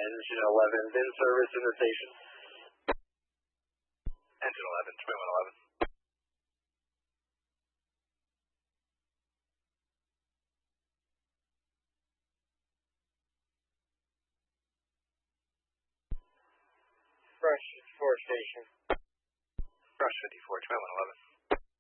Engine 11 in service in the station. Engine 11, Twin 111. Brush 54 station. Brush 54, Twin 111.